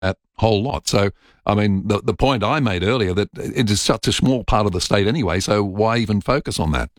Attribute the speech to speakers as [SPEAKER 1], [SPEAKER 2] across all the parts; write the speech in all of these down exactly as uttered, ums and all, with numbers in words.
[SPEAKER 1] that whole lot. So, I mean, the the point I made earlier that it is such a small part of the state anyway, so why even focus on that?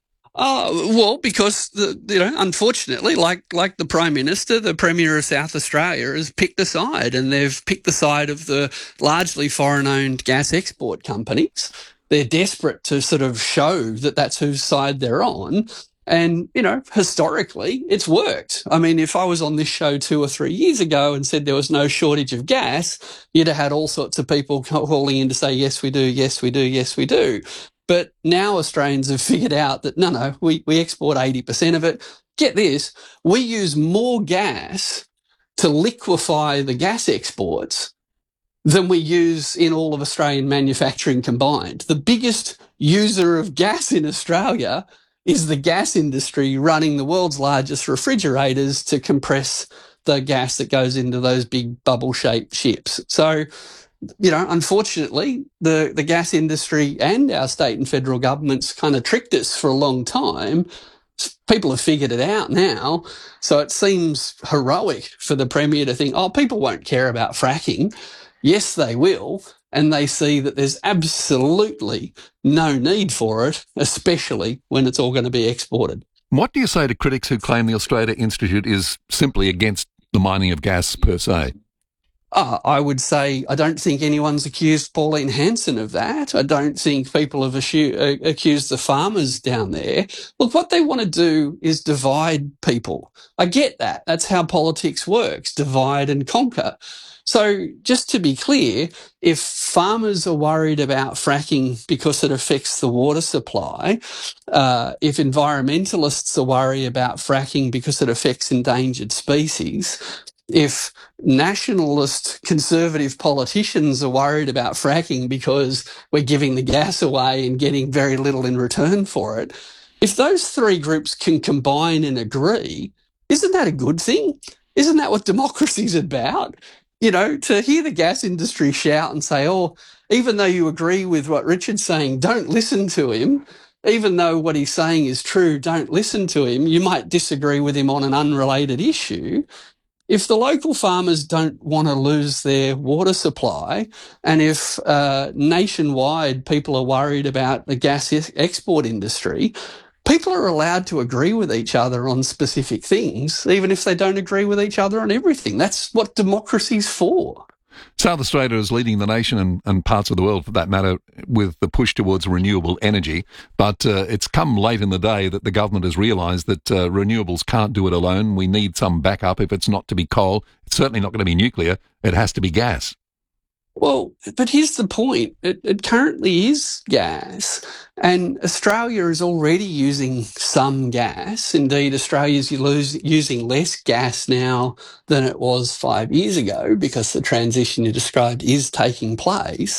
[SPEAKER 2] Oh, well, because the, you know, unfortunately, like like the Prime Minister, the Premier of South Australia has picked a side, and they've picked the side of the largely foreign-owned gas export companies. They're desperate to sort of show that that's whose side they're on. And, you know, historically, it's worked. I mean, if I was on this show two or three years ago and said there was no shortage of gas, you'd have had all sorts of people calling in to say, yes, we do, yes, we do, yes, we do. But now Australians have figured out that, no, no, we, we export eighty percent of it. Get this, we use more gas to liquefy the gas exports than we use in all of Australian manufacturing combined. The biggest user of gas in Australia is the gas industry running the world's largest refrigerators to compress the gas that goes into those big bubble-shaped ships. So, you know, unfortunately, the, the gas industry and our state and federal governments kind of tricked us for a long time. People have figured it out now. So it seems heroic for the Premier to think, oh, people won't care about fracking. Yes, they will. And they see that there's absolutely no need for it, especially when it's all going to be exported.
[SPEAKER 1] What do you say to critics who claim the Australia Institute is simply against the mining of gas per se?
[SPEAKER 2] Uh, I would say I don't think anyone's accused Pauline Hanson of that. I don't think people have assu- uh, accused the farmers down there. Look, what they want to do is divide people. I get that. That's how politics works, divide and conquer. So just to be clear, if farmers are worried about fracking because it affects the water supply, uh, if environmentalists are worried about fracking because it affects endangered species, if nationalist conservative politicians are worried about fracking because we're giving the gas away and getting very little in return for it, if those three groups can combine and agree, isn't that a good thing? Isn't that what democracy's about? You know, to hear the gas industry shout and say, oh, even though you agree with what Richard's saying, don't listen to him. Even though what he's saying is true, don't listen to him. You might disagree with him on an unrelated issue. If the local farmers don't want to lose their water supply, and if uh, nationwide people are worried about the gas export industry, people are allowed to agree with each other on specific things, even if they don't agree with each other on everything. That's what democracy's for.
[SPEAKER 1] South Australia is leading the nation and, and parts of the world, for that matter, with the push towards renewable energy. But uh, it's come late in the day that the government has realised that uh, renewables can't do it alone. We need some backup. If it's not to be coal, it's certainly not going to be nuclear. It has to be gas.
[SPEAKER 2] Well, but here's the point. It, it currently is gas, and Australia is already using some gas. Indeed, Australia's using less gas now than it was five years ago because the transition you described is taking place.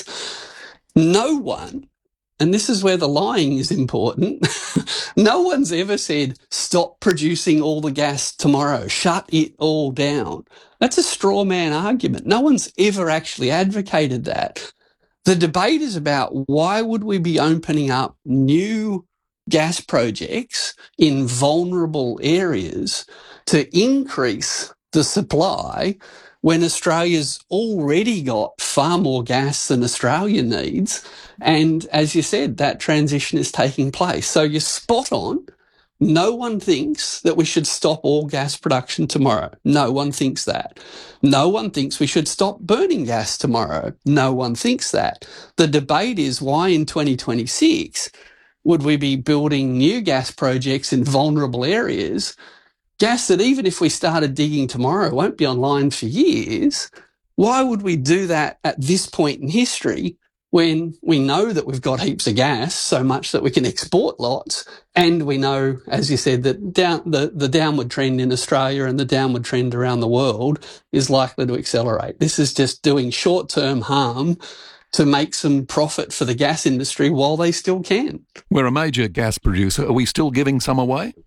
[SPEAKER 2] No one, and this is where the lying is important, no one's ever said, stop producing all the gas tomorrow, shut it all down. That's a straw man argument. No one's ever actually advocated that. The debate is about why would we be opening up new gas projects in vulnerable areas to increase the supply when Australia's already got far more gas than Australia needs. And as you said, that transition is taking place. So you're spot on. No one thinks that we should stop all gas production tomorrow. No one thinks that. No one thinks we should stop burning gas tomorrow. No one thinks that. The debate is why in twenty twenty-six would we be building new gas projects in vulnerable areas, gas that even if we started digging tomorrow won't be online for years. Why would we do that at this point in history when we know that we've got heaps of gas, so much that we can export lots, and we know, as you said, that down, the, the downward trend in Australia and the downward trend around the world is likely to accelerate. This is just doing short-term harm to make some profit for the gas industry while they still can.
[SPEAKER 1] We're a major gas producer. Are we still giving some away?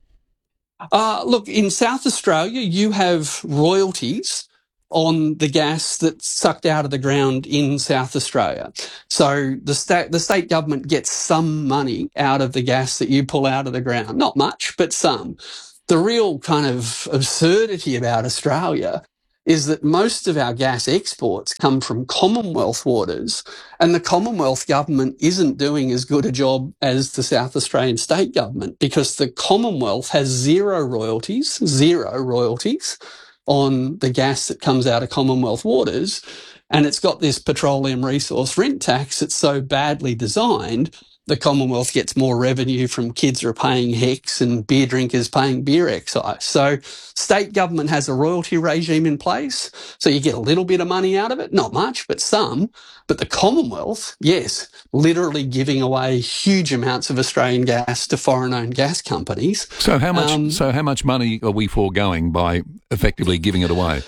[SPEAKER 2] Uh, look, in South Australia, you have royalties on the gas that's sucked out of the ground in South Australia. So the state, the state government gets some money out of the gas that you pull out of the ground. Not much, but some. The real kind of absurdity about Australia is that most of our gas exports come from Commonwealth waters, and the Commonwealth government isn't doing as good a job as the South Australian state government, because the Commonwealth has zero royalties, zero royalties on the gas that comes out of Commonwealth waters, and it's got this petroleum resource rent tax that's so badly designed. The Commonwealth gets more revenue from kids who are paying HECS and beer drinkers paying beer excise. So state government has a royalty regime in place, so you get a little bit of money out of it, not much, but some. But the Commonwealth, yes, literally giving away huge amounts of Australian gas to foreign-owned gas companies.
[SPEAKER 1] So how much?
[SPEAKER 2] Um,
[SPEAKER 1] so how much money are we foregoing by effectively giving it away?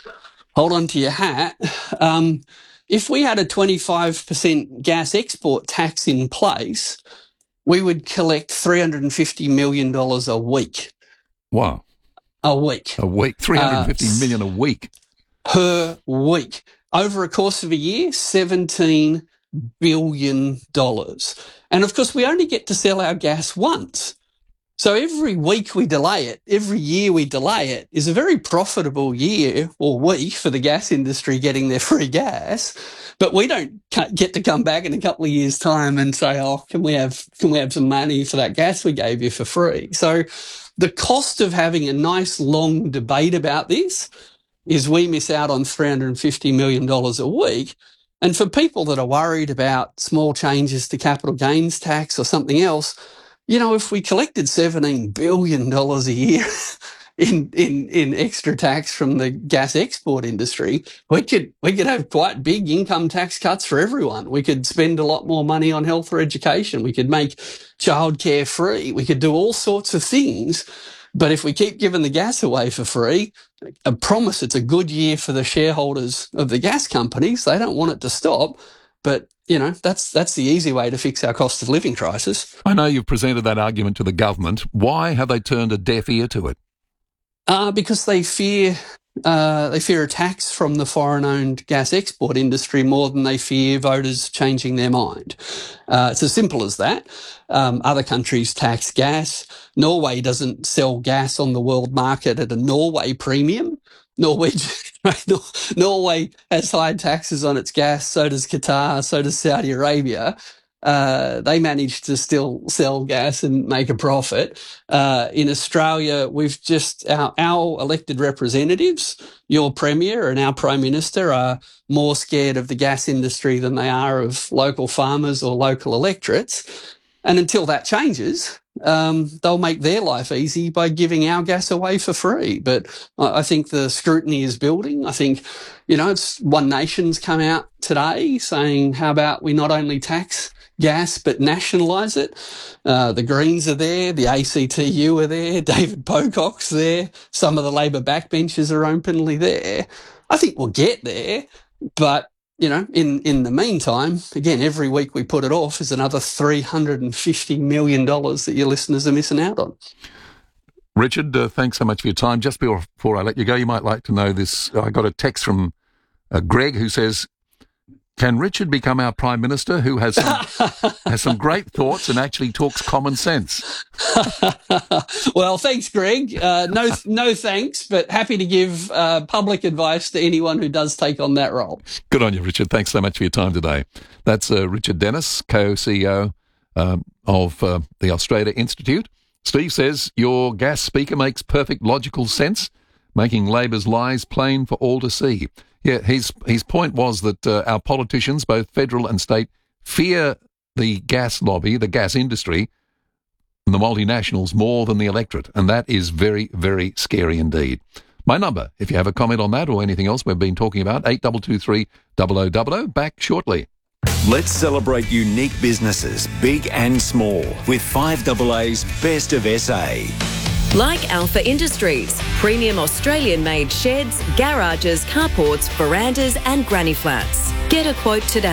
[SPEAKER 2] Hold on to your hat. Um, If we had a twenty-five percent gas export tax in place, we would collect three hundred fifty million dollars a week.
[SPEAKER 1] Wow.
[SPEAKER 2] A week.
[SPEAKER 1] A week. three hundred fifty
[SPEAKER 2] uh,
[SPEAKER 1] million a week.
[SPEAKER 2] Per week. Over a course of a year, seventeen billion dollars. And of course, we only get to sell our gas once. So every week we delay it, every year we delay it is a very profitable year or week for the gas industry getting their free gas. But we don't get to come back in a couple of years' time and say, oh, can we have, can we have some money for that gas we gave you for free? So the cost of having a nice long debate about this is we miss out on three hundred fifty million dollars a week. And for people that are worried about small changes to capital gains tax or something else, you know, if we collected seventeen billion dollars a year in, in, in extra tax from the gas export industry, we could, we could have quite big income tax cuts for everyone. We could spend a lot more money on health or education. We could make childcare free. We could do all sorts of things. But if we keep giving the gas away for free, I promise it's a good year for the shareholders of the gas companies. They don't want it to stop. But, you know, that's that's the easy way to fix our cost of living crisis.
[SPEAKER 1] I know you've presented that argument to the government. Why have they turned a deaf ear to it?
[SPEAKER 2] Uh, because they fear uh, they fear a tax from the foreign-owned gas export industry more than they fear voters changing their mind. Uh, it's as simple as that. Um, other countries tax gas. Norway doesn't sell gas on the world market at a Norway premium. Norway, Norway has high taxes on its gas, so does Qatar, so does Saudi Arabia. Uh, they manage to still sell gas and make a profit. Uh, in Australia, we've just, our, our elected representatives, your Premier and our Prime Minister, are more scared of the gas industry than they are of local farmers or local electorates. And until that changes, um, they'll make their life easy by giving our gas away for free. But I think the scrutiny is building. I think, you know, it's One Nation's come out today saying, how about we not only tax gas but nationalise it? Uh, the Greens are there, the A C T U are there, David Pocock's there, some of the Labor backbenchers are openly there. I think we'll get there, but you know, in, in the meantime, again, every week we put it off is another three hundred fifty million dollars that your listeners are missing out on.
[SPEAKER 1] Richard, uh, thanks so much for your time. Just before I let you go, you might like to know this. I got a text from uh, Greg who says, can Richard become our Prime Minister who has some, has some great thoughts and actually talks common sense?
[SPEAKER 2] Well, thanks, Greg. Uh, no, no thanks, but happy to give uh, public advice to anyone who does take on that role.
[SPEAKER 1] Good on you, Richard. Thanks so much for your time today. That's uh, Richard Dennis, co-C E O um, of uh, the Australia Institute. Steve says, your gas speaker makes perfect logical sense, making Labor's lies plain for all to see. Yeah, his his point was that uh, our politicians, both federal and state, fear the gas lobby, the gas industry, and the multinationals more than the electorate. And that is very, very scary indeed. My number, if you have a comment on that or anything else we've been talking about, eight two two three, zero zero zero zero. Back shortly.
[SPEAKER 3] Let's celebrate unique businesses, big and small, with five A A's Best of S A.
[SPEAKER 4] Like Alpha Industries, premium Australian-made sheds, garages, carports, verandas and granny flats. Get a quote today.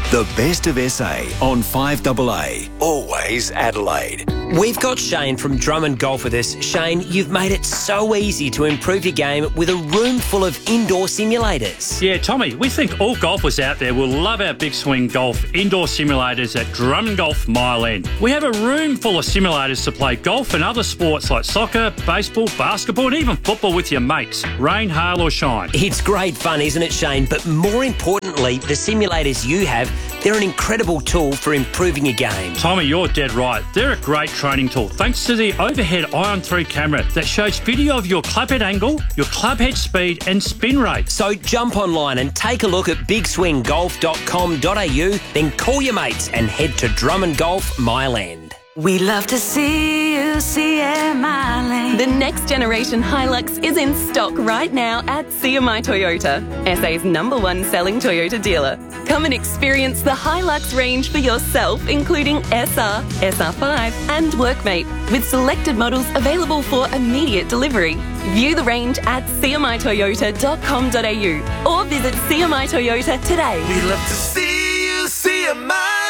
[SPEAKER 3] The best of S A on five A A. Always Adelaide.
[SPEAKER 5] We've got Shane from Drummond Golf with us. Shane, you've made it so easy to improve your game with a room full of indoor simulators.
[SPEAKER 6] Yeah, Tommy, we think all golfers out there will love our Big Swing Golf indoor simulators at Drummond Golf Mile End. We have a room full of simulators to play golf and other sports like soccer, baseball, basketball and even football with your mates, rain, hail or shine.
[SPEAKER 5] It's great fun, isn't it, Shane? But more importantly, the simulators you have, they're an incredible tool for improving your game.
[SPEAKER 6] Tommy, you're dead right. They're a great training tool thanks to the overhead Ion three camera that shows video of your club head angle, your club head speed and spin rate.
[SPEAKER 5] So jump online and take a look at big swing golf dot com dot a u, then call your mates and head to Drummond Golf Mile End.
[SPEAKER 7] We love to see you, C M I Lane.
[SPEAKER 8] The next generation Hilux is in stock right now at C M I Toyota, S A's number one selling Toyota dealer. Come and experience the Hilux range for yourself, including S R, S R five and Workmate, with selected models available for immediate delivery. View the range at c m i toyota dot com dot a u or visit C M I Toyota today.
[SPEAKER 9] We love to see you, C M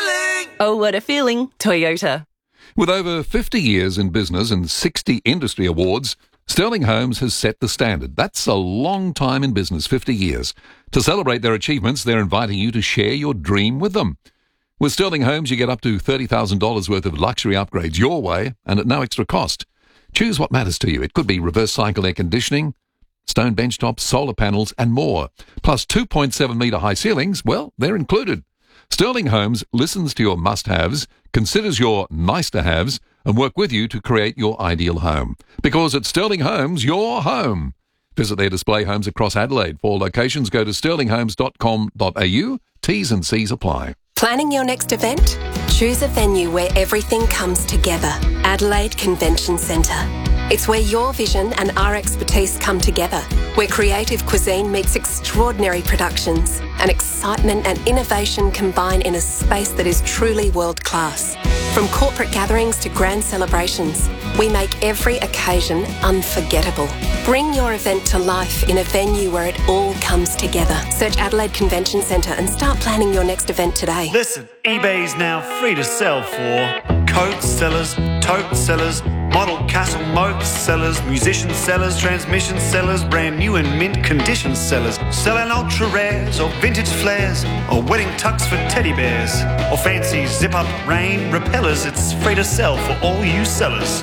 [SPEAKER 9] I Lane.
[SPEAKER 8] Oh, what a feeling, Toyota.
[SPEAKER 1] With over fifty years in business and sixty industry awards, Sterling Homes has set the standard. That's a long time in business, fifty years. To celebrate their achievements, they're inviting you to share your dream with them. With Sterling Homes, you get up to thirty thousand dollars worth of luxury upgrades your way and at no extra cost. Choose what matters to you. It could be reverse cycle air conditioning, stone bench tops, solar panels and more. Plus two point seven metre high ceilings, well, they're included. Sterling Homes listens to your must-haves, considers your nice-to-haves, and work with you to create your ideal home. Because at Sterling Homes, you're home. Visit their display homes across Adelaide. For locations, go to sterling homes dot com dot a u. T's and C's apply.
[SPEAKER 10] Planning your next event? Choose a venue where everything comes together. Adelaide Convention Centre. It's where your vision and our expertise come together, where creative cuisine meets extraordinary productions and excitement and innovation combine in a space that is truly world-class. From corporate gatherings to grand celebrations, we make every occasion unforgettable. Bring your event to life in a venue where it all comes together. Search Adelaide Convention Centre and start planning your next event today.
[SPEAKER 11] Listen, eBay's now free to sell for coat sellers, tote sellers, model castle moat sellers, musician sellers, transmission sellers, brand new and mint condition sellers, selling ultra rares or vintage flares or wedding tux for teddy bears or fancy zip up rain repellers. It's free to sell for all you sellers.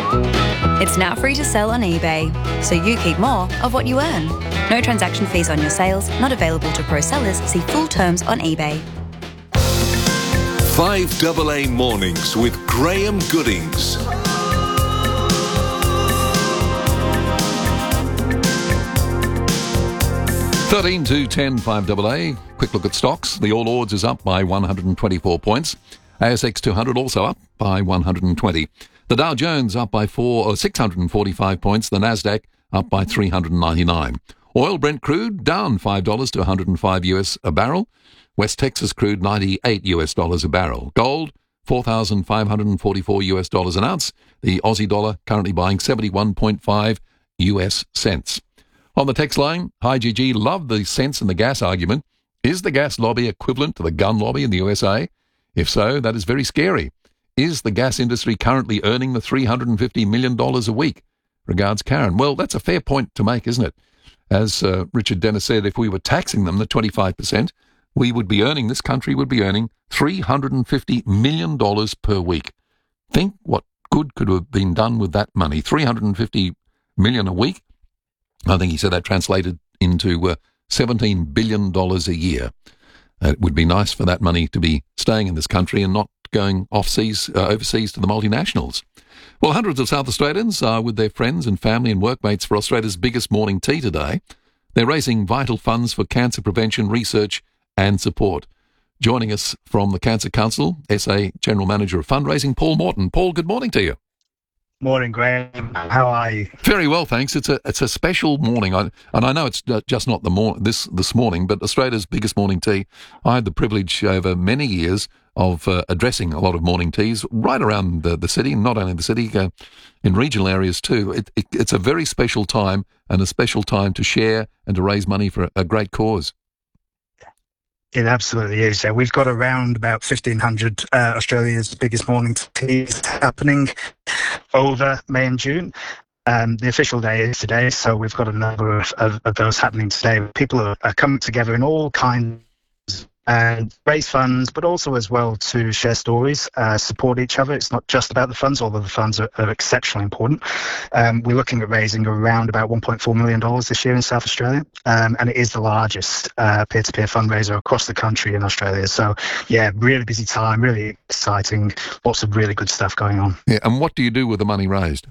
[SPEAKER 12] It's now free to sell on eBay, so you keep more of what you earn. No transaction fees on your sales, not available to pro sellers. See full terms on eBay.
[SPEAKER 13] five A A Mornings with Graham Goodings.
[SPEAKER 1] thirteen to ten, five A A. Quick look at stocks. The All Ords is up by one hundred twenty-four points. A S X two hundred also up by one hundred twenty. The Dow Jones up by four or six hundred forty-five points. The Nasdaq up by three hundred ninety-nine. Oil Brent crude down five dollars to one hundred five US a barrel. West Texas crude ninety-eight US dollars a barrel. Gold four thousand five hundred forty-four US dollars an ounce. The Aussie dollar currently buying seventy-one point five US cents. On the text line, hi G G, love the sense and the gas argument. Is the gas lobby equivalent to the gun lobby in the U S A? If so, that is very scary. Is the gas industry currently earning the three hundred fifty million dollars a week? Regards, Karen. Well, that's a fair point to make, isn't it? As uh, Richard Dennis said, if we were taxing them the twenty-five percent, we would be earning, this country would be earning three hundred fifty million dollars per week. Think what good could have been done with that money. three hundred fifty million dollars a week. I think he said that translated into uh, seventeen billion dollars a year. Uh, it would be nice for that money to be staying in this country and not going off seas, uh, overseas to the multinationals. Well, hundreds of South Australians are with their friends and family and workmates for Australia's biggest morning tea today. They're raising vital funds for cancer prevention, research and support. Joining us from the Cancer Council, S A General Manager of Fundraising, Paul Morton. Paul, good morning to you.
[SPEAKER 14] Morning, Graham. How are you?
[SPEAKER 1] Very well, thanks. It's a it's a special morning, I, and I know it's just not the mor- this this morning, but Australia's biggest morning tea. I had the privilege over many years of uh, addressing a lot of morning teas right around the, the city, not only the city, uh, in regional areas too. It, it, it's a very special time and a special time to share and to raise money for a, a great cause.
[SPEAKER 14] It absolutely is. Yeah, we've got around about fifteen hundred uh, Australia's biggest morning teas happening over May and June. Um, the official day is today, so we've got a number of, of, of those happening today. People are, are coming together in all kinds and raise funds, but also as well to share stories, uh, support each other. It's not just about the funds, although the funds are, are exceptionally important. Um, we're looking at raising around about one point four million dollars this year in South Australia, um, and it is the largest uh, peer-to-peer fundraiser across the country in Australia. So, yeah, really busy time, really exciting, lots of really good stuff going on.
[SPEAKER 1] Yeah, and what do you do with the money raised?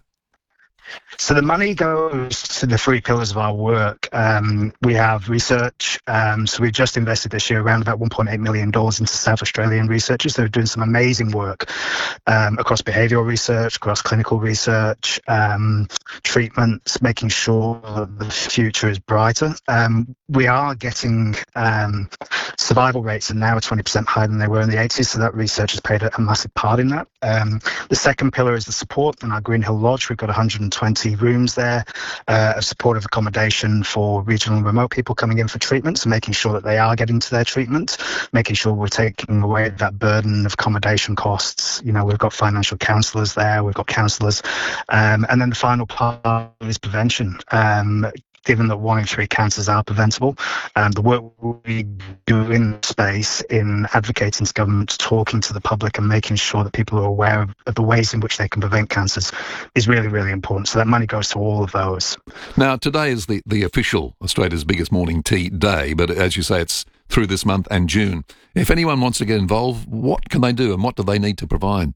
[SPEAKER 14] So the money goes to the three pillars of our work. Um, we have research. Um, so we've just invested this year around about one point eight million dollars into South Australian researchers. They're doing some amazing work um, across behavioural research, across clinical research, um, treatments, making sure that the future is brighter. Um, we are getting um, survival rates are now twenty percent higher than they were in the eighties, so that research has played a, a massive part in that. Um, the second pillar is the support. In our Green Hill Lodge, we've got one hundred twenty rooms there uh, of supportive accommodation for regional and remote people coming in for treatments, and making sure that they are getting to their treatment, making sure we're taking away that burden of accommodation costs. You know, we've got financial counsellors there, we've got counsellors. Um, and then the final part is prevention. Um, given that one in three cancers are preventable, and the work we do in space in advocating to governments, talking to the public and making sure that people are aware of, of the ways in which they can prevent cancers is really, really important. So that money goes to all of those.
[SPEAKER 1] Now, today is the, the official Australia's Biggest Morning Tea Day, but as you say, it's through this month and June. If anyone wants to get involved, what can they do and what do they need to provide?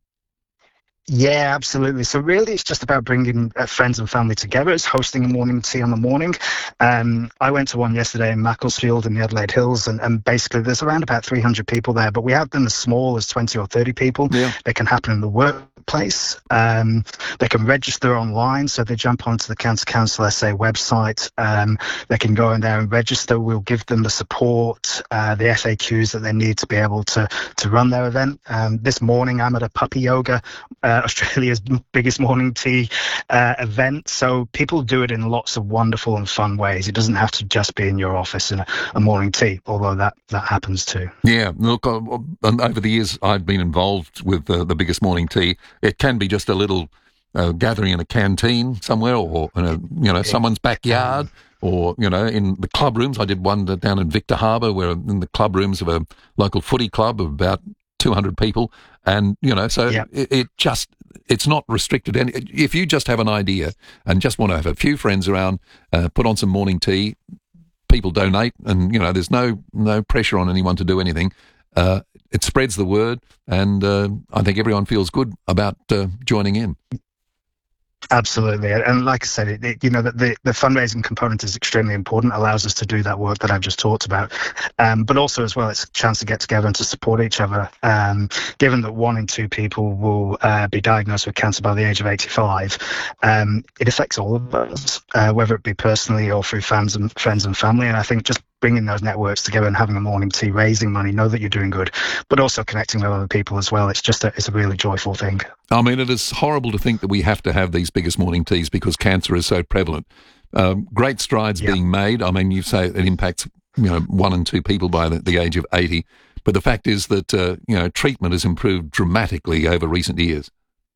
[SPEAKER 14] Yeah, absolutely. So really it's just about bringing uh, friends and family together. It's hosting a morning tea on the morning. Um, I went to one yesterday in Macclesfield in the Adelaide Hills, and, and basically there's around about three hundred people there, but we have them as small as twenty or thirty people.
[SPEAKER 1] Yeah.
[SPEAKER 14] They can happen in the workplace. Um, they can register online, so they jump onto the Cancer Council S A website. Um, they can go in there and register. We'll give them the support, uh, the F A Qs that they need to be able to, to run their event. Um, this morning I'm at a puppy yoga uh, Uh, Australia's biggest morning tea uh, event. So people do it in lots of wonderful and fun ways. It doesn't have to just be in your office in a, a morning tea, although that, that happens too.
[SPEAKER 1] Yeah, look, uh, over the years I've been involved with uh, the biggest morning tea. It can be just a little uh, gathering in a canteen somewhere, or in a, you know, someone's backyard, or, you know, in the club rooms. I did one down in Victor Harbour, where in the club rooms of a local footy club of about two hundred people. And, you know, so
[SPEAKER 14] yeah.
[SPEAKER 1] it, it just, it's not restricted. And if you just have an idea and just want to have a few friends around, uh, put on some morning tea, people donate, and, you know, there's no no pressure on anyone to do anything. Uh, it spreads the word, and uh, I think everyone feels good about uh, joining in.
[SPEAKER 14] Absolutely. And like I said, it, it, you know, the, the, the fundraising component is extremely important, allows us to do that work that I've just talked about. Um, but also as well, it's a chance to get together and to support each other. Um, given that one in two people will uh, be diagnosed with cancer by the age of eighty-five, um, it affects all of us, uh, whether it be personally or through fans and friends and family. And I think just bringing those networks together and having a morning tea, raising money, know that you're doing good, but also connecting with other people as well. It's just a, it's a really joyful thing.
[SPEAKER 1] I mean, it is horrible to think that we have to have these biggest morning teas because cancer is so prevalent. Um, great strides yeah. being made. I mean, you say it impacts, you know, one and two people by the, the age of eighty, but the fact is that, uh, you know, treatment has improved dramatically over recent years.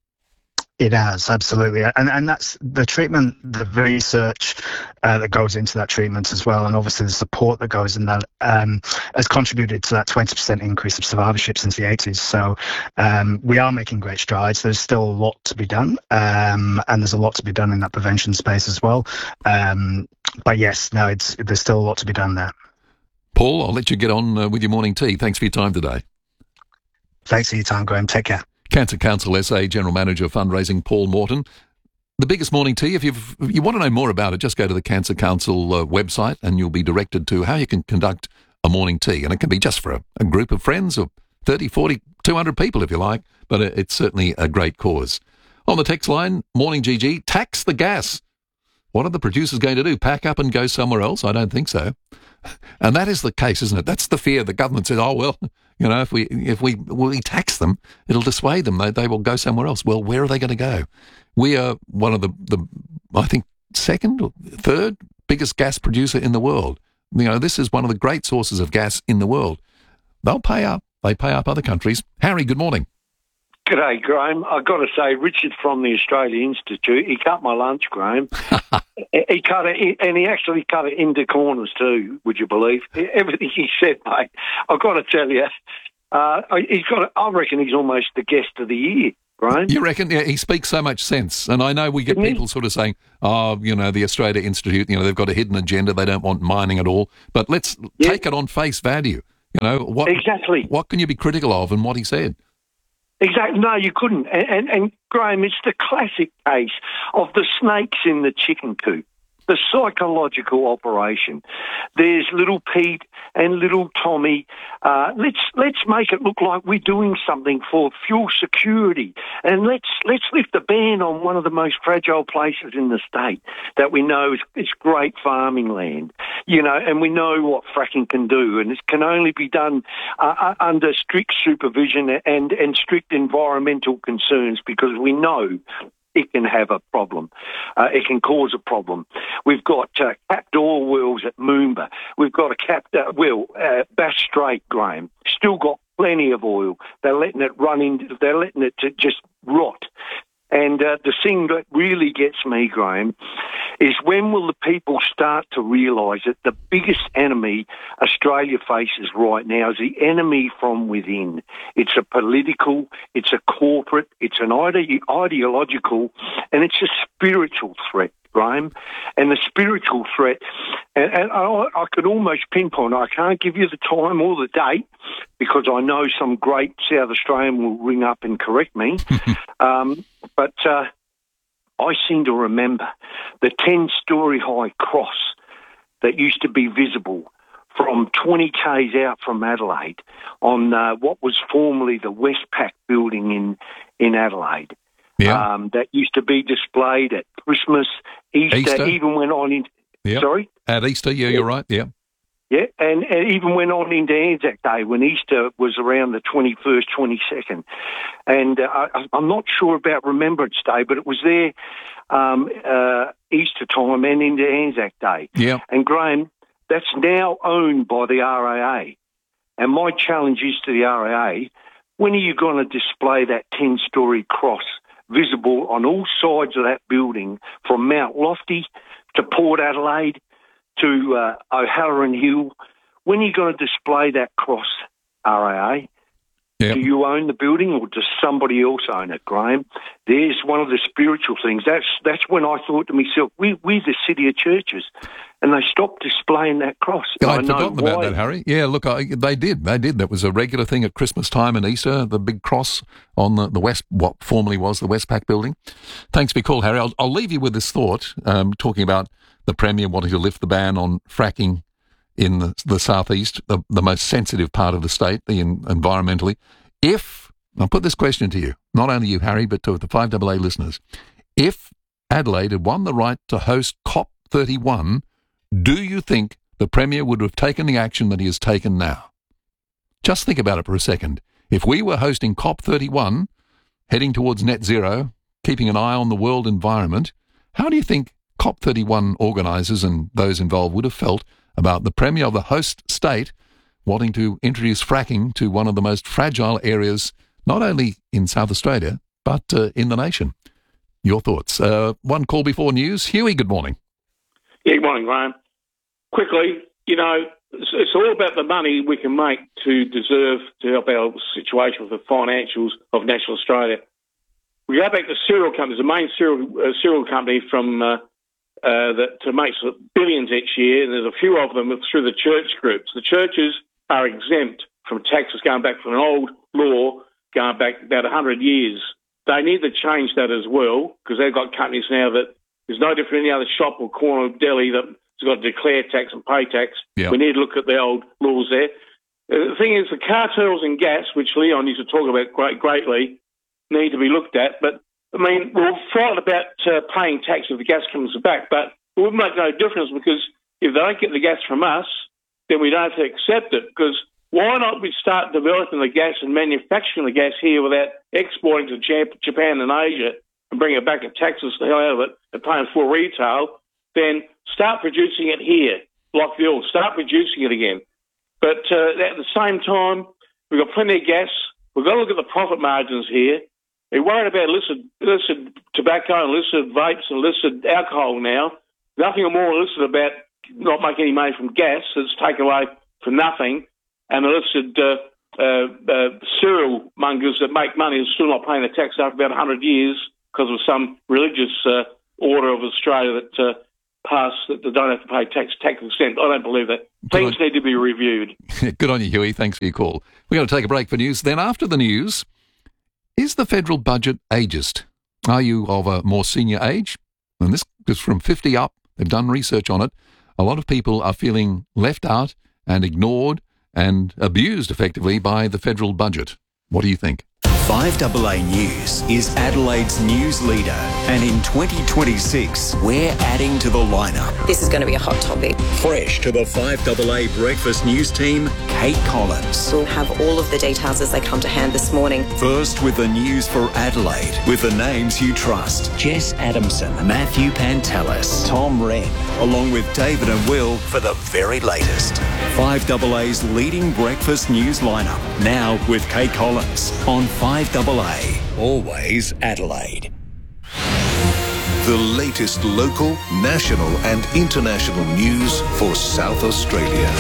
[SPEAKER 14] It has, absolutely. And and that's the treatment, the research uh, that goes into that treatment as well, and obviously the support that goes in that um, has contributed to that twenty percent increase of survivorship since the eighties. So um, we are making great strides. There's still a lot to be done, um, and there's a lot to be done in that prevention space as well. Um, but yes, no, it's there's still a lot to be done there.
[SPEAKER 1] Paul, I'll let you get on uh, with your morning tea. Thanks for your time today.
[SPEAKER 14] Thanks for your time, Graham. Take care.
[SPEAKER 1] Cancer Council S A General Manager Fundraising, Paul Morton. The biggest morning tea, if, you've, if you want to know more about it, just go to the Cancer Council uh, website and you'll be directed to how you can conduct a morning tea. And it can be just for a, a group of friends of thirty, forty, two hundred people if you like, but it, it's certainly a great cause. On the text line, Morning G G, tax the gas. What are the producers going to do? Pack up and go somewhere else? I don't think so. And that is the case, isn't it? That's the fear. The government says, oh, well, you know, if we if we, we tax them, it'll dissuade them. They, they will go somewhere else. Well, where are they going to go? We are one of the, the, I think, second or third biggest gas producer in the world. You know, this is one of the great sources of gas in the world. they'll pay up. They pay up other countries. Harry, good morning.
[SPEAKER 15] G'day, Graham. I've got to say, Richard from the Australia Institute, he cut my lunch, Graham. he cut it, and he actually cut it into corners too, would you believe? Everything he said, mate, I've got to tell you, uh, he's got. I reckon he's almost the guest of the year, Graham.
[SPEAKER 1] You reckon? Yeah, he speaks so much sense. And I know we get
[SPEAKER 15] Didn't
[SPEAKER 1] people
[SPEAKER 15] he?
[SPEAKER 1] sort of saying, oh, you know, the Australia Institute, you know, they've got a hidden agenda. They don't want mining at all. But let's
[SPEAKER 15] Yeah.
[SPEAKER 1] take it on face value. You know, what
[SPEAKER 15] Exactly.
[SPEAKER 1] What can you be critical of in what he said?
[SPEAKER 15] Exactly. No, you couldn't. And, and, and Graham, it's the classic case of the snakes in the chicken coop, the psychological operation. There's little Pete and little Tommy. Uh, let's let's make it look like we're doing something for fuel security, and let's let's lift the ban on one of the most fragile places in the state that we know is, is great farming land. You know, and we know what fracking can do, and it can only be done uh, under strict supervision and and strict environmental concerns, because we know it can have a problem. Uh, it can cause a problem. We've got uh, capped oil wells at Moomba. We've got a capped uh, well, uh, Bass Strait, Graham. Still got plenty of oil. They're letting it run in. They're letting it to just rot. And uh, the thing that really gets me, Graham, is when will the people start to realise that the biggest enemy Australia faces right now is the enemy from within. It's a political, it's a corporate, it's an ide- ideological, and it's a spiritual threat, Graham. And the spiritual threat, and, and I, I could almost pinpoint, I can't give you the time or the date, because I know some great South Australian will ring up and correct me. um, but uh, I seem to remember the ten-storey high cross that used to be visible from twenty kays out from Adelaide on uh, what was formerly the Westpac building in, in Adelaide.
[SPEAKER 1] Yeah.
[SPEAKER 15] Um, that used to be displayed at Christmas, Easter,
[SPEAKER 1] Easter?
[SPEAKER 15] even went on in...
[SPEAKER 1] Yep.
[SPEAKER 15] Sorry?
[SPEAKER 1] At Easter, yeah, you're right, yeah.
[SPEAKER 15] Yeah, and, and even went on into Anzac Day when Easter was around the twenty-first, twenty-second. And uh, I, I'm not sure about Remembrance Day, but it was there um, uh, Easter time and into Anzac Day.
[SPEAKER 1] Yeah.
[SPEAKER 15] And Graham, that's now owned by the R A A. And my challenge is to the R A A, when are you going to display that ten-storey cross visible on all sides of that building, from Mount Lofty to Port Adelaide to uh, O'Halloran Hill? When are you going to display that cross, R A A?
[SPEAKER 1] Yep.
[SPEAKER 15] Do you own the building, or does somebody else own it, Graham? There's one of the spiritual things. That's that's when I thought to myself, we, we're the city of churches, and they stopped displaying that cross.
[SPEAKER 1] Yeah,
[SPEAKER 15] I
[SPEAKER 1] I'd
[SPEAKER 15] know
[SPEAKER 1] forgotten about
[SPEAKER 15] why.
[SPEAKER 1] that, Harry. Yeah, look, I, they did. They did. That was a regular thing at Christmas time and Easter, the big cross on the, the West, what formerly was the Westpac building. Thanks for your call, Harry. I'll, I'll leave you with this thought, um, talking about the Premier wanting to lift the ban on fracking in the, the southeast, the, the most sensitive part of the state, the in, environmentally. If, I'll put this question to you, not only you, Harry, but to the five A A listeners. If Adelaide had won the right to host COP thirty-one, do you think the Premier would have taken the action that he has taken now? Just think about it for a second. If we were hosting COP thirty-one, heading towards net zero, keeping an eye on the world environment, how do you think COP thirty-one organisers and those involved would have felt about the Premier of the host state wanting to introduce fracking to one of the most fragile areas, not only in South Australia, but uh, in the nation? Your thoughts. Uh, one call before news. Huey, good morning.
[SPEAKER 16] Yeah, good morning, Graham. Quickly, you know, it's, it's all about the money we can make to deserve to help our situation with the financials of National Australia. We go back to cereal companies, the main cereal, uh, cereal company from uh, uh, that to makes billions each year, and there's a few of them through the church groups. The churches are exempt from taxes going back from an old law going back about one hundred years. They need to change that as well, because they've got companies now that is no different than any other shop or corner of deli that's got to declare tax and pay tax.
[SPEAKER 1] Yeah.
[SPEAKER 16] We need to look at the old laws there. Uh, the thing is, the cartels in gas, which Leon used to talk about great, greatly, need to be looked at. But, I mean, we're frightened about uh, paying tax if the gas comes back, but it would make no difference, because if they don't get the gas from us, then we don't have to accept it, because why not we start developing the gas and manufacturing the gas here without exporting to Japan and Asia and bring it back and tax us the hell out of it and paying full retail? Then start producing it here, like the oil. Start producing it again. But uh, at the same time, we've got plenty of gas. We've got to look at the profit margins here. We're worried about illicit, illicit tobacco and illicit vapes and illicit alcohol now. Nothing more illicit about not making any money from gas. It's taken away for nothing. And illicit uh, uh, uh, cereal mongers that make money are still not paying the tax after about one hundred years because of some religious uh, order of Australia that uh, passed that they don't have to pay tax tax exempt. I don't believe that. Things need to be reviewed.
[SPEAKER 1] Good on you, Huey. Thanks for your call. We're going to take a break for news. Then after the news, is the federal budget ageist? Are you of a more senior age? And this is from fifty up. They've done research on it. A lot of people are feeling left out and ignored and abused effectively by the federal budget. What do you think?
[SPEAKER 3] five A A News is Adelaide's news leader, and in twenty twenty-six, we're adding to the lineup.
[SPEAKER 17] This is going to be a hot topic.
[SPEAKER 3] Fresh to the five A A Breakfast News team, Kate Collins.
[SPEAKER 17] We'll have all of the details as they come to hand this morning.
[SPEAKER 3] First with the news for Adelaide, with the names you trust. Jess Adamson, Matthew Pantelis, Tom Wren, along with David and Will for the very latest. five A A's leading breakfast news lineup, now with Kate Collins on five A A, always Adelaide.
[SPEAKER 13] The latest local, national and international news for South Australia.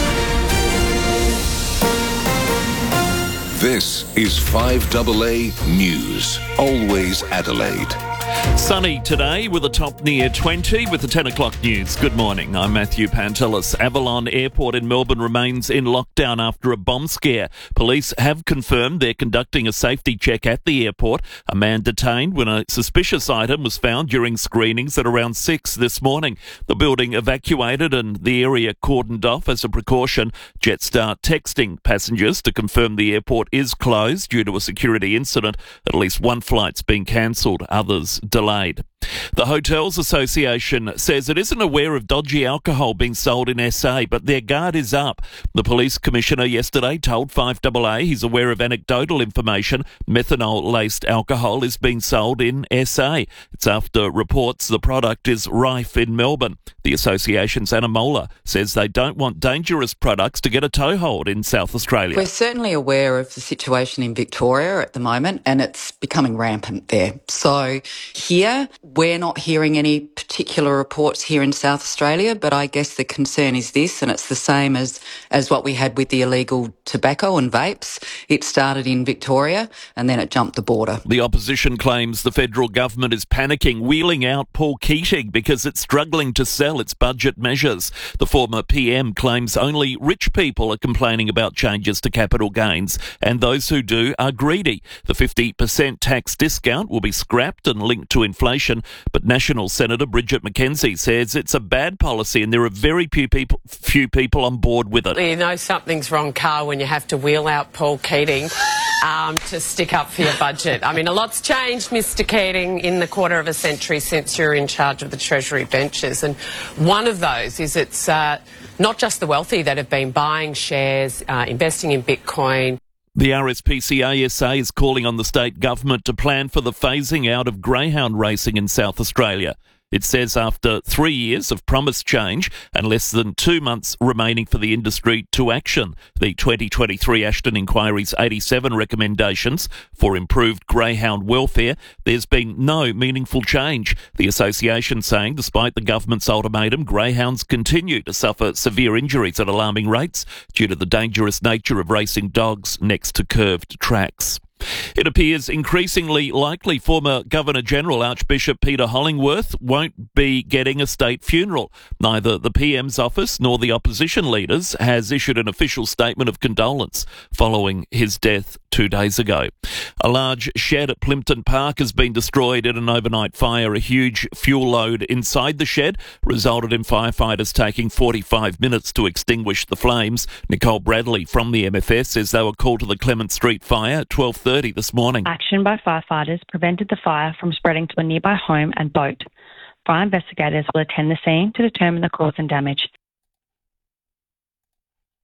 [SPEAKER 13] This is five A A News, always Adelaide.
[SPEAKER 18] Sunny today with a top near twenty with the ten o'clock news. Good morning, I'm Matthew Pantelis. Avalon Airport in Melbourne remains in lockdown after a bomb scare. Police have confirmed they're conducting a safety check at the airport. A man detained when a suspicious item was found during screenings at around six this morning. The building evacuated and the area cordoned off as a precaution. Jetstar texting passengers to confirm the airport is closed due to a security incident. At least one flight's been cancelled, others delayed. The Hotels Association says it isn't aware of dodgy alcohol being sold in S A, but their guard is up. The police commissioner yesterday told five A A he's aware of anecdotal information methanol-laced alcohol is being sold in S A. It's after reports the product is rife in Melbourne. The association's Anna Mola says they don't want dangerous products to get a toehold in South Australia.
[SPEAKER 19] We're certainly aware of the situation in Victoria at the moment, and it's becoming rampant there. So here, we're not hearing any particular reports here in South Australia, but I guess the concern is this, and it's the same as, as what we had with the illegal tobacco and vapes. It started in Victoria and then it jumped the border.
[SPEAKER 18] The opposition claims the federal government is panicking, wheeling out Paul Keating because it's struggling to sell its budget measures. The former P M claims only rich people are complaining about changes to capital gains, and those who do are greedy. The fifty percent tax discount will be scrapped and linked to inflation, but National Senator Bridget McKenzie says it's a bad policy and there are very few people, few people on board with it.
[SPEAKER 20] You know something's wrong, Carl, when you have to wheel out Paul Keating um, to stick up for your budget. I mean, a lot's changed, Mister Keating, in the quarter of a century since you're in charge of the Treasury benches, and one of those is it's uh, not just the wealthy that have been buying shares, uh, investing in Bitcoin.
[SPEAKER 18] The R S P C A S A is calling on the state government to plan for the phasing out of greyhound racing in South Australia. It says after three years of promised change and less than two months remaining for the industry to action the twenty twenty-three Ashton Inquiry's eighty-seven recommendations for improved greyhound welfare, there's been no meaningful change. The association saying despite the government's ultimatum, greyhounds continue to suffer severe injuries at alarming rates due to the dangerous nature of racing dogs next to curved tracks. It appears increasingly likely former Governor-General Archbishop Peter Hollingworth won't be getting a state funeral. Neither the P M's office nor the opposition leaders has issued an official statement of condolence following his death two days ago. A large shed at Plympton Park has been destroyed in an overnight fire. A huge fuel load inside the shed resulted in firefighters taking forty-five minutes to extinguish the flames. Nicole Bradley from the M F S says they were called to the Clement Street fire at twelve thirty this morning.
[SPEAKER 21] Action by firefighters prevented the fire from spreading to a nearby home and boat. Fire investigators will attend the scene to determine the cause and damage.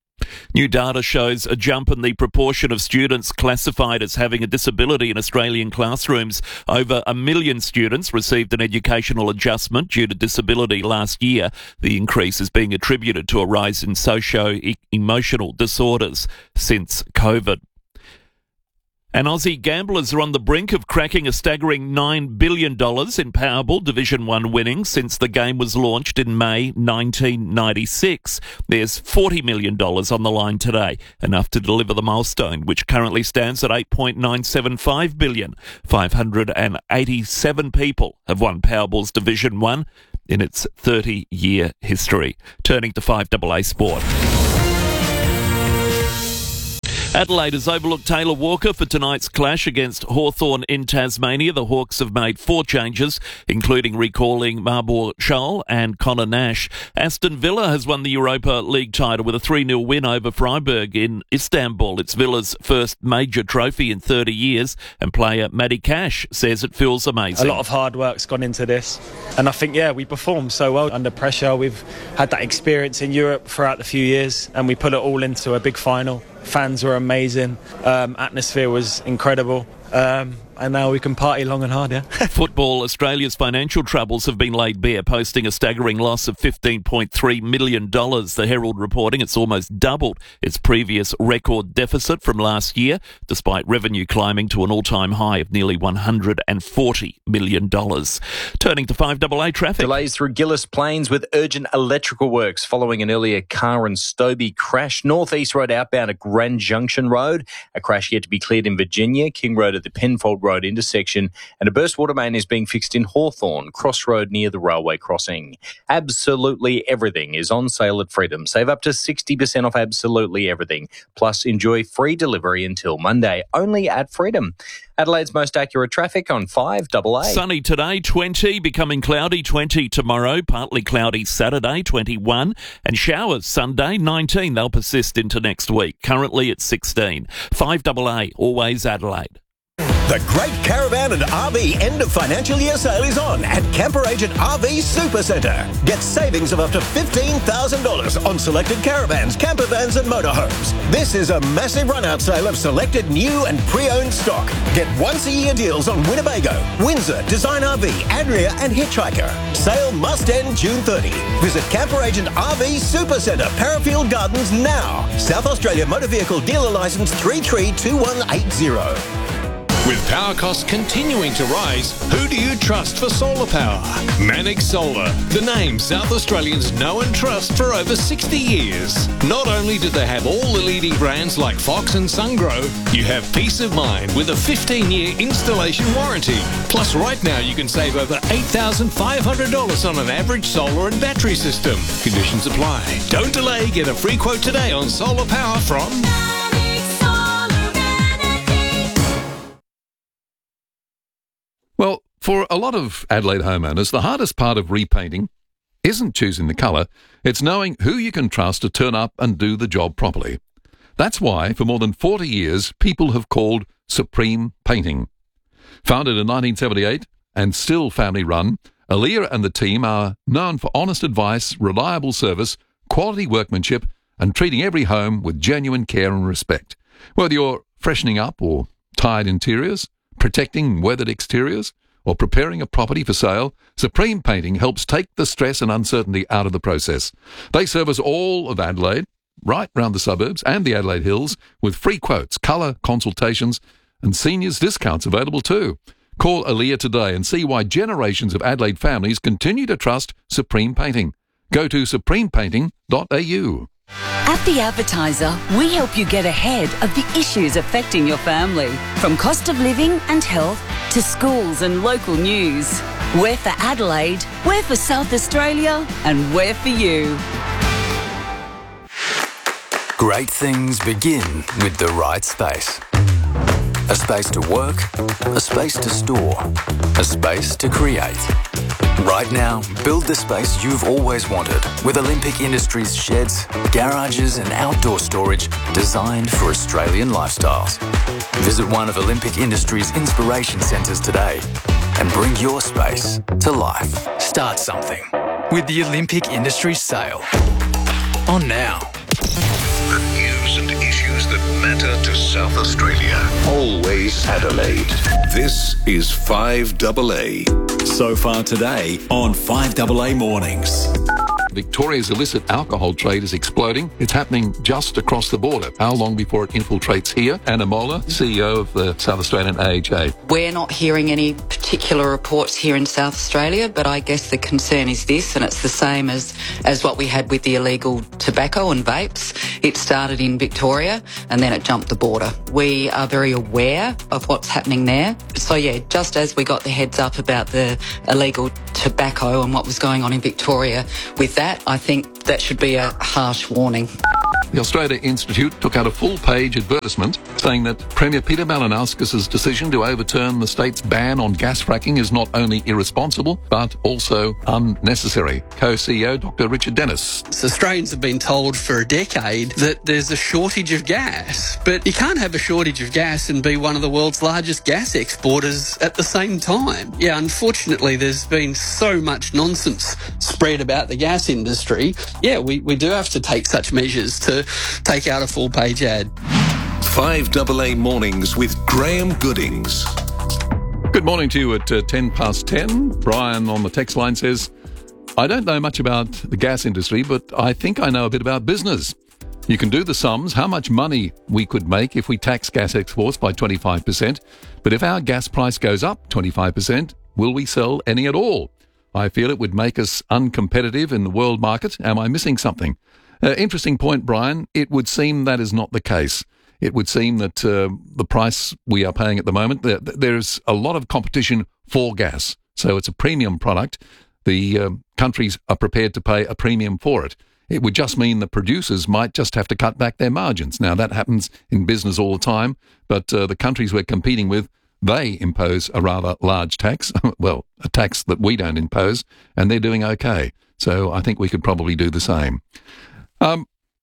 [SPEAKER 18] New data shows a jump in the proportion of students classified as having a disability in Australian classrooms. Over a million students received an educational adjustment due to disability last year. The increase is being attributed to a rise in socio-emotional disorders since COVID. And Aussie gamblers are on the brink of cracking a staggering nine billion dollars in Powerball Division one winnings since the game was launched in May nineteen ninety-six. There's forty million dollars on the line today, enough to deliver the milestone, which currently stands at eight point nine seven five billion dollars. five hundred eighty-seven people have won Powerball's Division one in its thirty-year history. Turning to five A A Sport. Adelaide has overlooked Taylor Walker for tonight's clash against Hawthorn in Tasmania. The Hawks have made four changes, including recalling Marbor Scholl and Connor Nash. Aston Villa has won the Europa League title with a three nil win over Freiburg in Istanbul. It's Villa's first major trophy in thirty years, and player Matty Cash says it feels amazing.
[SPEAKER 2] A lot of hard work's gone into this, and I think, yeah, we performed so well under pressure. We've had that experience in Europe throughout the few years, and we put it all into a big final. Fans were amazing. Um, atmosphere was incredible. Um, and now we can party long and hard, yeah?
[SPEAKER 18] Football Australia's financial troubles have been laid bare, posting a staggering loss of fifteen point three million dollars. The Herald reporting it's almost doubled its previous record deficit from last year, despite revenue climbing to an all-time high of nearly one hundred forty million dollars. Turning to five A A traffic.
[SPEAKER 22] Delays through Gillis Plains with urgent electrical works following an earlier car and Stobie crash. North East Road outbound at Grand Junction Road. A crash yet to be cleared in Virginia. King Road at the Penfold Road intersection, and a burst water main is being fixed in Hawthorn, Crossroad near the railway crossing. Absolutely everything is on sale at Freedom. Save up to sixty percent off absolutely everything. Plus, enjoy free delivery until Monday, only at Freedom. Adelaide's most accurate traffic on five A A.
[SPEAKER 18] Sunny today, twenty, becoming cloudy, twenty tomorrow, partly cloudy Saturday, twenty-one, and showers Sunday, nineteen. They'll persist into next week. Currently at sixteen. five A A, always Adelaide.
[SPEAKER 23] The Great Caravan and R V end of financial year sale is on at Camper Agent R V Super Centre. Get savings of up to fifteen thousand dollars on selected caravans, camper vans and motorhomes. This is a massive run-out sale of selected new and pre-owned stock. Get once-a-year deals on Winnebago, Windsor, Design R V, Adria and Hitchhiker. Sale must end June thirtieth. Visit Camper Agent R V Super Centre, Parafield Gardens now. South Australia Motor Vehicle Dealer Licence three three two one eight zero.
[SPEAKER 24] With power costs continuing to rise, who do you trust for solar power? Mannix Solar, the name South Australians know and trust for over sixty years. Not only do they have all the leading brands like Fox and Sungrow, you have peace of mind with a fifteen-year installation warranty. Plus, right now you can save over eight thousand five hundred dollars on an average solar and battery system. Conditions apply. Don't delay. Get a free quote today on solar power from...
[SPEAKER 1] Well, for a lot of Adelaide homeowners, the hardest part of repainting isn't choosing the colour, it's knowing who you can trust to turn up and do the job properly. That's why, for more than forty years, people have called Supreme Painting. Founded in nineteen seventy-eight and still family-run, Aaliyah and the team are known for honest advice, reliable service, quality workmanship, and treating every home with genuine care and respect. Whether you're freshening up or tired interiors, protecting weathered exteriors, or preparing a property for sale, Supreme Painting helps take the stress and uncertainty out of the process. They service all of Adelaide, right round the suburbs and the Adelaide Hills, with free quotes, colour consultations, and seniors discounts available too. Call Aaliyah today and see why generations of Adelaide families continue to trust Supreme Painting. Go to supreme painting dot a u.
[SPEAKER 7] At The Advertiser, we help you get ahead of the issues affecting your family. From cost of living and health to schools and local news. We're for Adelaide, we're for South Australia, and we're for you.
[SPEAKER 25] Great things begin with the right space. A space to work, a space to store, a space to create. Right now, build the space you've always wanted with Olympic Industries sheds, garages and outdoor storage designed for Australian lifestyles. Visit one of Olympic Industries' inspiration centres today and bring your space to life. Start something with the Olympic Industries sale. On now.
[SPEAKER 3] The news
[SPEAKER 13] South Australia. Always Adelaide. This is five double A.
[SPEAKER 3] So far today on five double A Mornings.
[SPEAKER 1] Victoria's illicit alcohol trade is exploding. It's happening just across the border. How long before it infiltrates here? Anna Moeller, C E O of the South Australian A H A.
[SPEAKER 19] We're not hearing any particular reports here in South Australia, but I guess the concern is this, and it's the same as, as what we had with the illegal tobacco and vapes. It started in Victoria and then it jumped the border. We are very aware of what's happening there. So yeah, just as we got the heads up about the illegal tobacco and what was going on in Victoria with that, I think that should be a harsh warning.
[SPEAKER 1] The Australia Institute took out a full-page advertisement saying that Premier Peter Malinauskas' decision to overturn the state's ban on gas fracking is not only irresponsible, but also unnecessary. Co-C E O Doctor Richard Dennis.
[SPEAKER 4] So Australians have been told for a decade that there's a shortage of gas, but you can't have a shortage of gas and be one of the world's largest gas exporters at the same time. Yeah, unfortunately, there's been so much nonsense spread about the gas industry. Yeah, we, we do have to take such measures to take out a full-page ad.
[SPEAKER 13] five double A Mornings with Graham Goodings.
[SPEAKER 1] Good morning to you at uh, ten past ten. Brian on the text line says, I don't know much about the gas industry, but I think I know a bit about business. You can do the sums, how much money we could make if we tax gas exports by twenty-five percent. But if our gas price goes up twenty-five percent, will we sell any at all? I feel it would make us uncompetitive in the world market. Am I missing something? Uh, interesting point, Brian. It would seem that is not the case. It would seem that uh, the price we are paying at the moment, there, there's a lot of competition for gas. So it's a premium product. The uh, countries are prepared to pay a premium for it. It would just mean the producers might just have to cut back their margins. Now, that happens in business all the time, but uh, the countries we're competing with, they impose a rather large tax, well, a tax that we don't impose, and they're doing okay. So I think we could probably do the same. Um,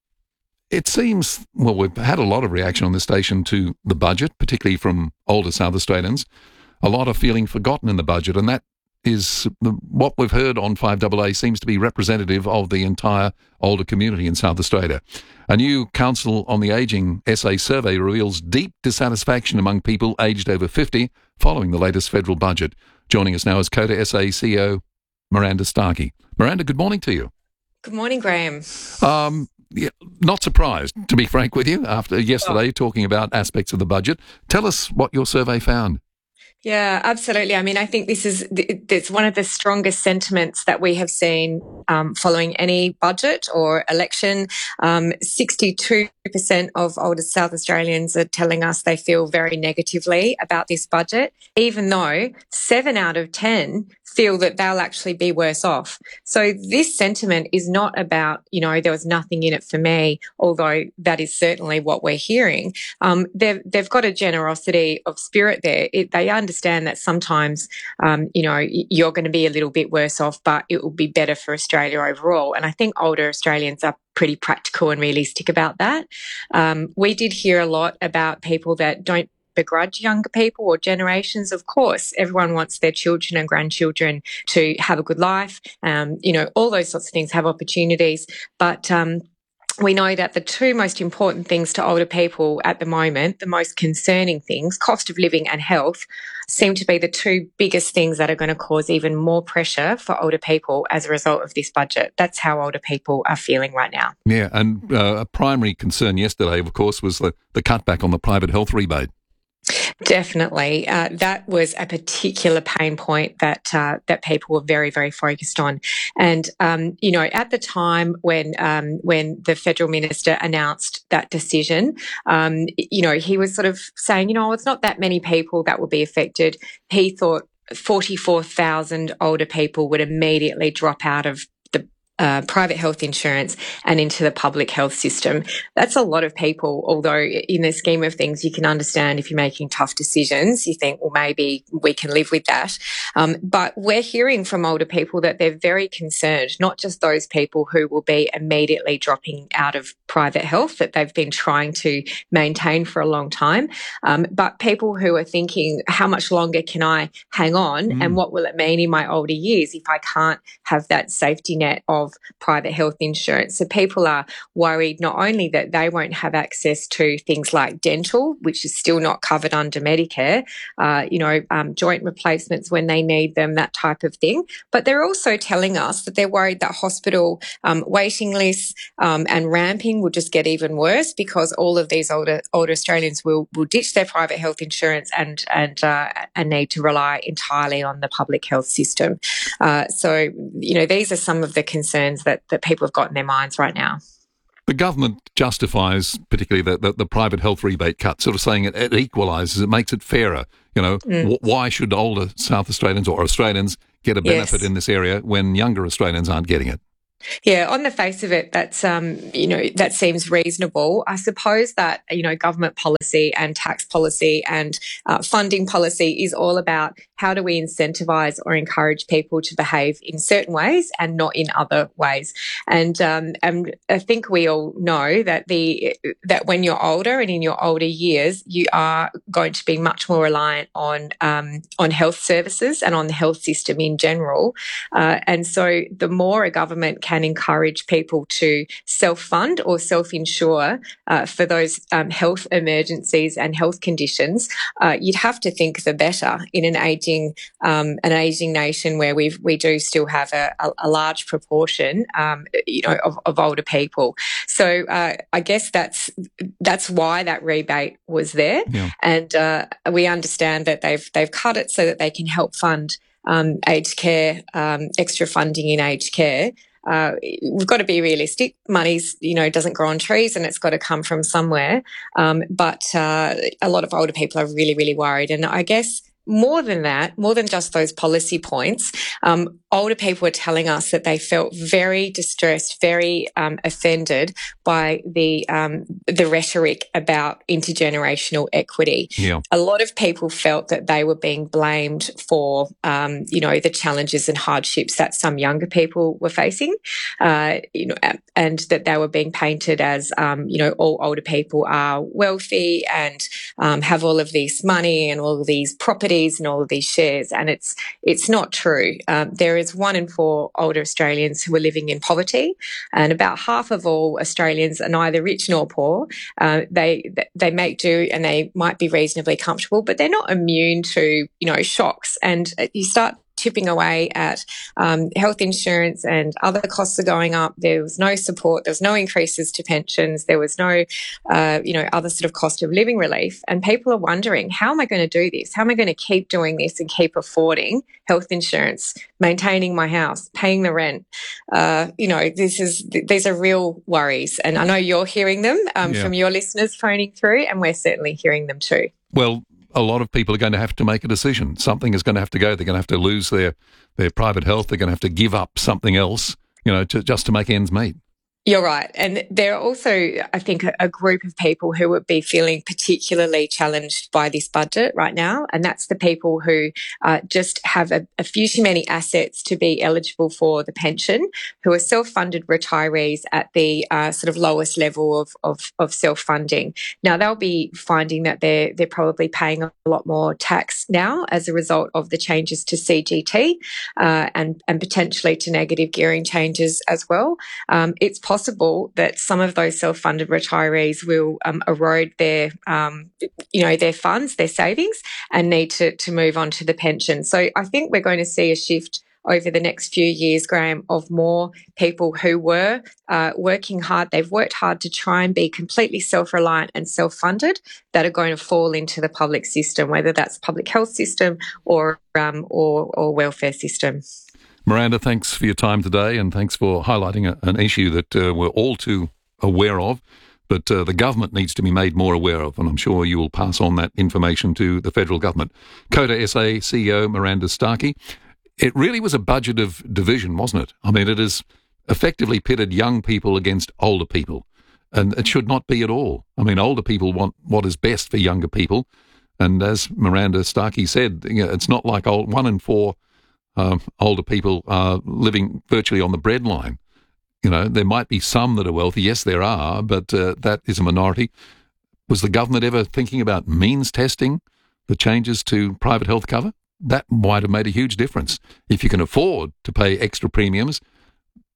[SPEAKER 1] it seems, well, we've had a lot of reaction on this station to the budget, particularly from older South Australians. A lot of feeling forgotten in the budget, and that is the, what we've heard on five double A seems to be representative of the entire older community in South Australia. A new Council on the Ageing S A survey reveals deep dissatisfaction among people aged over fifty following the latest federal budget. Joining us now is CODA S A C E O Miranda Starkey. Miranda, good morning to you.
[SPEAKER 5] Good morning, Graham.
[SPEAKER 1] Um, yeah, not surprised, to be frank with you, after yesterday oh. talking about aspects of the budget. Tell us what your survey found.
[SPEAKER 5] Yeah, absolutely. I mean, I think this is it's one of the strongest sentiments that we have seen um, following any budget or election. Um, sixty-two percent of older South Australians are telling us they feel very negatively about this budget, even though seven out of ten feel that they'll actually be worse off. So this sentiment is not about, you know, there was nothing in it for me, although that is certainly what we're hearing. Um, they've, they've got a generosity of spirit there. It, they understand that sometimes, um, you know, you're going to be a little bit worse off, but it will be better for Australia overall. And I think older Australians are pretty practical and realistic about that. Um, we did hear a lot about people that don't begrudge younger people or generations. Of course, everyone wants their children and grandchildren to have a good life. Um, you know, all those sorts of things, have opportunities. But um, we know that the two most important things to older people at the moment, the most concerning things, cost of living and health, seem to be the two biggest things that are going to cause even more pressure for older people as a result of this budget. That's how older people are feeling right now.
[SPEAKER 1] Yeah, and uh, a primary concern yesterday, of course, was the, the cutback on the private health rebate.
[SPEAKER 5] Definitely. Uh, that was a particular pain point that uh, that people were very, very focused on. And, um, you know, at the time when um, when the federal minister announced that decision, um, you know, he was sort of saying, you know, it's not that many people that will be affected. He thought forty-four thousand older people would immediately drop out of Uh, private health insurance and into the public health system. That's a lot of people, although in the scheme of things, you can understand if you're making tough decisions, you think, well, maybe we can live with that. Um, but we're hearing from older people that they're very concerned, not just those people who will be immediately dropping out of private health that they've been trying to maintain for a long time, um, but people who are thinking, how much longer can I hang on mm. and what will it mean in my older years if I can't have that safety net of of private health insurance. So people are worried not only that they won't have access to things like dental, which is still not covered under Medicare, uh, you know, um, joint replacements when they need them, that type of thing, but they're also telling us that they're worried that hospital um, waiting lists um, and ramping will just get even worse because all of these older older Australians will will ditch their private health insurance and and uh, and need to rely entirely on the public health system. Uh, so, you know, these are some of the concerns that, that people have got in their minds right now.
[SPEAKER 1] The government justifies, particularly the, the, the private health rebate cut, sort of saying it, it equalises, it makes it fairer. You know, mm. w- why should older South Australians or Australians get a benefit yes. in this area when younger Australians aren't getting it?
[SPEAKER 5] Yeah, on the face of it, that's, um, you know, that seems reasonable. I suppose that, you know, government policy and tax policy and uh, funding policy is all about how do we incentivise or encourage people to behave in certain ways and not in other ways. And, um, and I think we all know that the that when you're older and in your older years, you are going to be much more reliant on um, on health services and on the health system in general. Uh, and so the more a government can encourage people to self-fund or self-insure uh, for those um, health emergencies and health conditions, uh, you'd have to think the better in an aging um, an aging nation where we we do still have a, a, a large proportion, um, you know, of, of older people. So uh, I guess that's that's why that rebate was there, yeah. and uh, we understand that they've they've cut it so that they can help fund um, aged care, um, extra funding in aged care. Uh, we've got to be realistic. Money's, you know, doesn't grow on trees and it's got to come from somewhere. Um, but uh, a lot of older people are really, really worried. And I guess more than that, more than just those policy points, um, older people are telling us that they felt very distressed, very um, offended by the um, the rhetoric about intergenerational equity. Yeah. A lot of people felt that they were being blamed for, um, you know, the challenges and hardships that some younger people were facing, uh, you know, and that they were being painted as, um, you know, all older people are wealthy and um, have all of this money and all of these properties and all of these shares, and it's it's not true. Um, there is one in four older Australians who are living in poverty, and about half of all Australians are neither rich nor poor. Uh, they they make do and they might be reasonably comfortable, but they're not immune to, you know, shocks. And you start chipping away at um, health insurance and other costs are going up. There was no support. There was no increases to pensions. There was no, uh, you know, other sort of cost of living relief. And people are wondering, how am I going to do this? How am I going to keep doing this and keep affording health insurance, maintaining my house, paying the rent? Uh, you know, this is these are real worries. And I know you're hearing them um, yeah. from your listeners phoning through, and we're certainly hearing them too.
[SPEAKER 1] Well, a lot of people are going to have to make a decision. Something is going to have to go. They're going to have to lose their, their private health. They're going to have to give up something else, you know, to, just to make ends meet.
[SPEAKER 5] You're right. And there are also, I think, a, a group of people who would be feeling particularly challenged by this budget right now, and that's the people who uh, just have a, a few too many assets to be eligible for the pension, who are self-funded retirees at the uh, sort of lowest level of, of, of self-funding. Now, they'll be finding that they're, they're probably paying a lot more tax now as a result of the changes to C G T uh, and, and potentially to negative gearing changes as well. Um, it's possible possible that some of those self-funded retirees will um, erode their, um, you know, their funds, their savings, and need to, to move on to the pension. So I think we're going to see a shift over the next few years, Graham, of more people who were uh, working hard. They've worked hard to try and be completely self-reliant and self-funded that are going to fall into the public system, whether that's public health system or um, or, or welfare system.
[SPEAKER 1] Miranda, thanks for your time today, and thanks for highlighting a, an issue that uh, we're all too aware of, but uh, the government needs to be made more aware of, and I'm sure you will pass on that information to the federal government. CODA S A C E O Miranda Starkey, it really was a budget of division, wasn't it? I mean, it has effectively pitted young people against older people, and it should not be at all. I mean, older people want what is best for younger people, and as Miranda Starkey said, you know, it's not like old, one in four Um, older people are living virtually on the breadline. You know, there might be some that are wealthy. Yes, there are, but uh, that is a minority. Was the government ever thinking about means testing the changes to private health cover? That might have made a huge difference. If you can afford to pay extra premiums,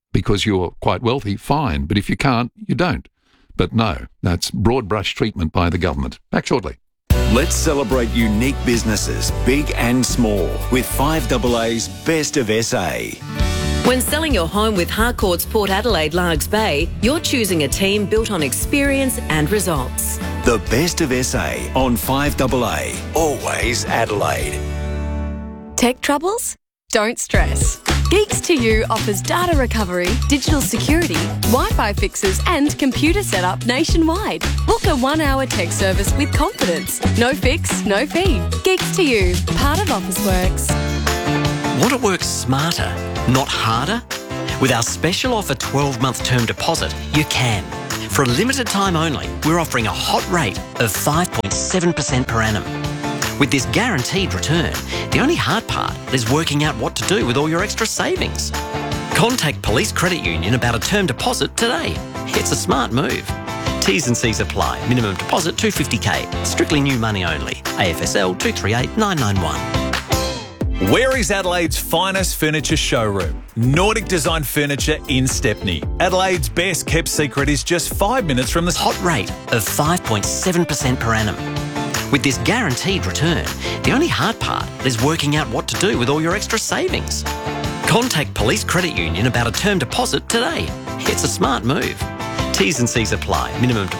[SPEAKER 1] because you're quite wealthy, fine. But if you can't, you don't. But no, that's broad brush treatment by the government. Back shortly.
[SPEAKER 3] Let's celebrate unique businesses, big and small, with five A A's Best of S A.
[SPEAKER 6] When selling your home with Harcourt's Port Adelaide Largs Bay, you're choosing a team built on experience and results.
[SPEAKER 3] The Best of S A on five A A. Always Adelaide.
[SPEAKER 8] Tech troubles? Don't stress. Geeks to You offers data recovery, digital security, Wi-Fi fixes and computer setup nationwide. Book a one-hour tech service with confidence. No fix, no fee. Geeks to You, part of Officeworks.
[SPEAKER 9] Want to work smarter, not harder? With our special offer twelve-month term deposit, you can. For a limited time only, we're offering a hot rate of five point seven percent per annum. With this guaranteed return, the only hard part is working out what to do with all your extra savings. Contact Police Credit Union about a term deposit today. It's a smart move. T's and C's apply. Minimum deposit two hundred fifty thousand. Strictly new money only. A F S L two three eight nine nine one.
[SPEAKER 10] Where is Adelaide's finest furniture showroom? Nordic Design Furniture in Stepney. Adelaide's best kept secret is just five minutes from the
[SPEAKER 9] hot rate of five point seven percent per annum. With this guaranteed return, the only hard part is working out what to do with all your extra savings. Contact Police Credit Union about a term deposit today. It's a smart move. T's and C's apply. Minimum